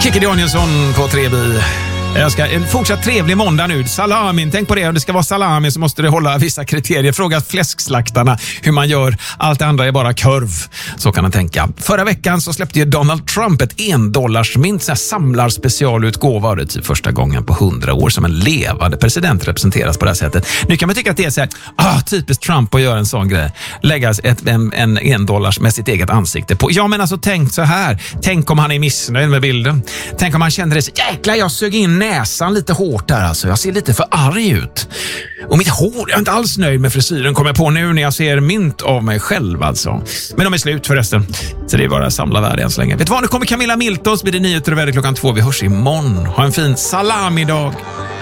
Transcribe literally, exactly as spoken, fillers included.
Kikki Danielsson på Trebi. Jag ska en fortsatt trevlig måndag nu. Salamin, tänk på det. Om det ska vara salami så måste det hålla vissa kriterier. Fråga fläskslaktarna hur man gör. Allt det andra är bara kurv. Så kan man tänka. Förra veckan så släppte ju Donald Trump ett endollarsmynt, så här samlarspecialutgåva. Det är typ första gången på hundra år som en levande president representeras på det här sättet. Nu kan man tycka att det är så här, ah, typiskt Trump att göra en sån grej. Lägga ett, en, en endollars med sitt eget ansikte på. Ja, men alltså tänk så här. Tänk om han är missnöjd med bilden. Tänk om han kände det så, jäklar, jag sög in näsan lite hårt där alltså. Jag ser lite för arg ut. Och mitt hår, jag är inte alls nöjd med frisyren, kommer jag på nu när jag ser mynt av mig själv alltså. Men de är slut förresten. Så det är bara samla värde än så länge. Vet du vad, nu kommer Camilla Miltons med det nyheter och väder klockan två. Vi hörs imorgon. Ha en fin salamidag.